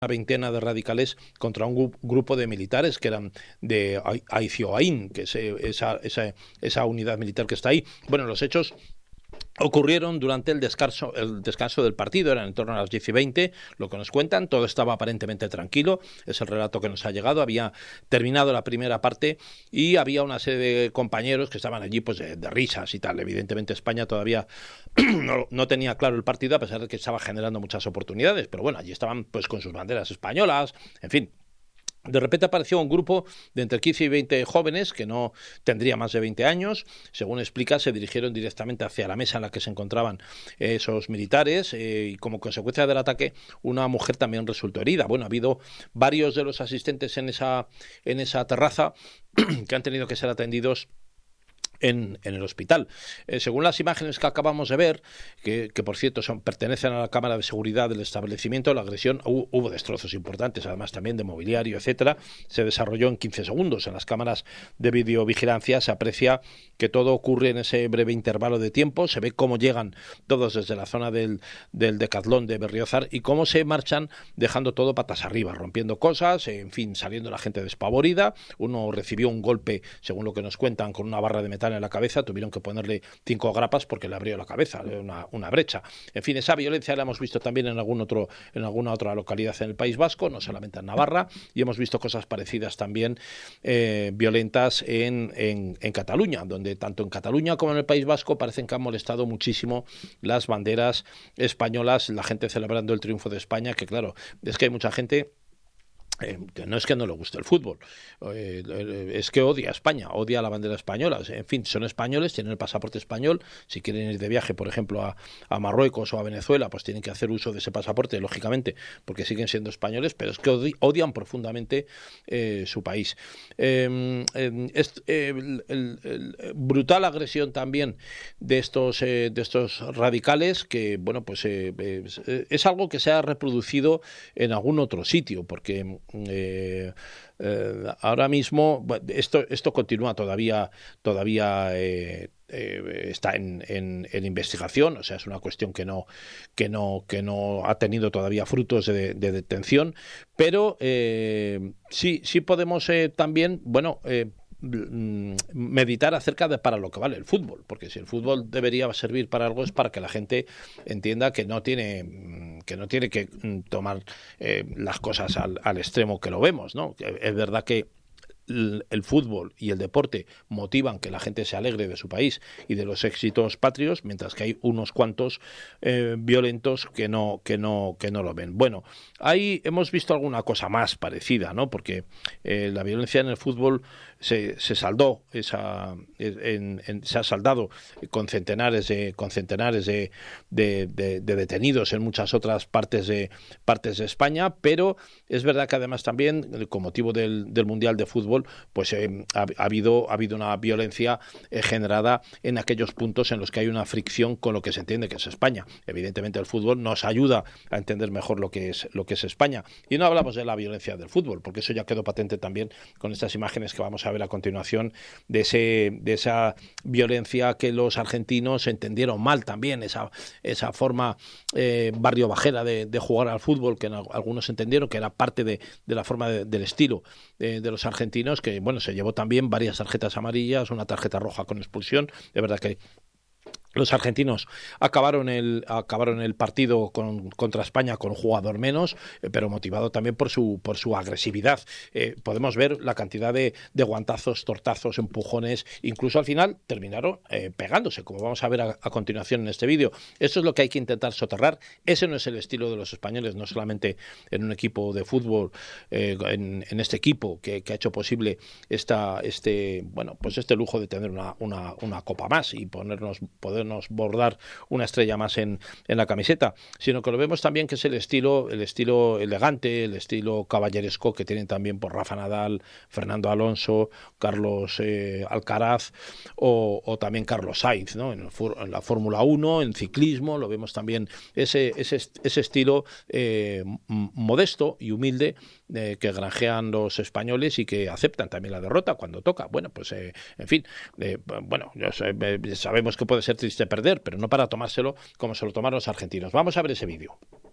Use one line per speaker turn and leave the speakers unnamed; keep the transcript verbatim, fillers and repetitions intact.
una veintena de radicales contra un gru- grupo de militares que eran de Ai- Aizioain, que es eh, esa, esa, esa unidad militar que está ahí. Bueno, los hechos ocurrieron durante el descanso, el descanso del partido, eran en torno a las diez y veinte, lo que nos cuentan, todo estaba aparentemente tranquilo, es el relato que nos ha llegado, había terminado la primera parte y había una serie de compañeros que estaban allí pues de, de risas y tal. Evidentemente España todavía no, no tenía claro el partido, a pesar de que estaba generando muchas oportunidades, pero bueno, allí estaban pues con sus banderas españolas, en fin. De repente apareció un grupo de entre quince y veinte jóvenes que no tendría más de veinte años. Según explica, se dirigieron directamente hacia la mesa en la que se encontraban esos militares eh, y como consecuencia del ataque una mujer también resultó herida. Bueno, ha habido varios de los asistentes en esa, en esa terraza que han tenido que ser atendidos En, en el hospital. Eh, según las imágenes que acabamos de ver, que, que por cierto son, pertenecen a la cámara de seguridad del establecimiento, la agresión hubo, hubo destrozos importantes, además también de mobiliario, etcétera. Se desarrolló en quince segundos. En las cámaras de videovigilancia se aprecia que todo ocurre en ese breve intervalo de tiempo. Se ve cómo llegan todos desde la zona del, del Decatlón de Berriozar y cómo se marchan dejando todo patas arriba, rompiendo cosas, en fin, saliendo la gente despavorida. Uno recibió un golpe, según lo que nos cuentan, con una barra de metal en la cabeza, tuvieron que ponerle cinco grapas porque le abrió la cabeza, una, una brecha. En fin, esa violencia la hemos visto también en algún otro, en alguna otra localidad en el País Vasco, no solamente en Navarra, y hemos visto cosas parecidas también eh, violentas en, en, en Cataluña, donde tanto en Cataluña como en el País Vasco parecen que han molestado muchísimo las banderas españolas, la gente celebrando el triunfo de España, que claro, es que hay mucha gente. Eh, no es que no le guste el fútbol, eh, es que odia a España, odia la bandera española. En fin, son españoles, tienen el pasaporte español. Si quieren ir de viaje, por ejemplo, a, a Marruecos o a Venezuela, pues tienen que hacer uso de ese pasaporte, lógicamente, porque siguen siendo españoles, pero es que odi odian profundamente eh, su país. Eh, es, eh, el, el, el brutal agresión también de estos, eh, de estos radicales, que bueno, pues eh, es, es algo que se ha reproducido en algún otro sitio, porque Eh, eh, ahora mismo esto, esto continúa todavía, todavía eh, eh, está en, en, en investigación, o sea, es una cuestión que no, que no, que no ha tenido todavía frutos de, de detención, pero eh, sí, sí podemos eh, también, bueno, eh, meditar acerca de para lo que vale el fútbol, porque si el fútbol debería servir para algo es para que la gente entienda que no tiene que no tiene que tomar eh, las cosas al, al extremo que lo vemos, ¿no? Es verdad que el, el fútbol y el deporte motivan que la gente se alegre de su país y de los éxitos patrios, mientras que hay unos cuantos eh, violentos que no, que no, que no lo ven. Bueno, ahí hemos visto alguna cosa más parecida, ¿no? Porque eh, la violencia en el fútbol se, se saldó, esa, en, en, se ha saldado con centenares de, con centenares de, de, de, de detenidos en muchas otras partes de, partes de España, pero es verdad que además también, con motivo del, del Mundial de Fútbol, pues eh, ha, ha, habido, ha habido una violencia eh, generada en aquellos puntos en los que hay una fricción con lo que se entiende que es España. Evidentemente el fútbol nos ayuda a entender mejor lo que es, lo que es España. Y no hablamos de la violencia del fútbol, porque eso ya quedó patente también con estas imágenes que vamos a ver a continuación de, ese, de esa violencia que los argentinos entendieron mal también, esa, esa forma eh, barrio bajera de, de jugar al fútbol, que algunos entendieron que era parte de, de la forma de, del estilo de, de los argentinos, que bueno, se llevó también varias tarjetas amarillas, una tarjeta roja con expulsión. De verdad que los argentinos acabaron el, acabaron el partido con, contra España con un jugador menos, eh, pero motivado también por su, por su agresividad. Eh, podemos ver la cantidad de, de guantazos, tortazos, empujones, incluso al final terminaron eh, pegándose, como vamos a ver a, a continuación en este vídeo. Eso es lo que hay que intentar soterrar. Ese no es el estilo de los españoles, no solamente en un equipo de fútbol, eh, en, en este equipo que, que ha hecho posible esta, este, bueno, pues este lujo de tener una, una, una copa más y ponernos poder nos bordar una estrella más en, en la camiseta, sino que lo vemos también que es el estilo, el estilo elegante, el estilo caballeresco que tienen también por Rafa Nadal, Fernando Alonso, Carlos eh, Alcaraz o, o también Carlos Sainz, ¿no? En, el, en la Fórmula uno, en ciclismo, lo vemos también ese, ese, ese estilo eh, modesto y humilde eh, que granjean los españoles y que aceptan también la derrota cuando toca. Bueno, pues eh, en fin, eh, bueno, ya sabemos que puede ser triste perder, pero no para tomárselo como se lo tomaron los argentinos. Vamos a ver ese vídeo.